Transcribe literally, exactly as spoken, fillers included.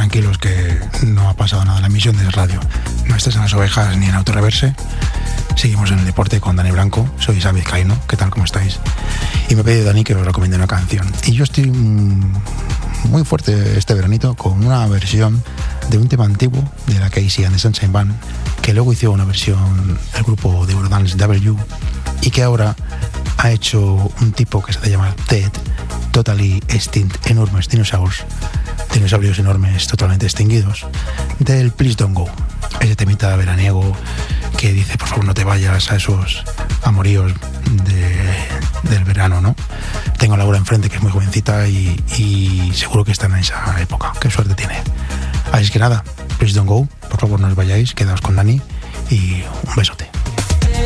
tranquilos que no ha pasado nada en la emisión de radio. No estés en las ovejas ni en Autoreverse. Seguimos en el deporte con Dani Blanco. Soy Sam Vizcaíno. ¿Qué tal? ¿Cómo estáis? Y me ha pedido Dani que os recomiende una canción. Y yo estoy mmm, muy fuerte este veranito con una versión de un tema antiguo de la Casey and the Sunshine Band, que luego hizo una versión el grupo de Eurodance W, y que ahora ha hecho un tipo que se hace llamar Ted, Totally Extinct, Enormous Dinosaurs, dinosaurios enormes totalmente extinguidos, del Please Don't Go, ese temita veraniego que dice por favor no te vayas, a esos amoríos de, del verano, ¿no? Tengo a Laura enfrente, que es muy jovencita y, y seguro que está en esa época. Qué suerte tiene. Así que nada, Please Don't Go, por favor no os vayáis, quedaos con Dani y un besote.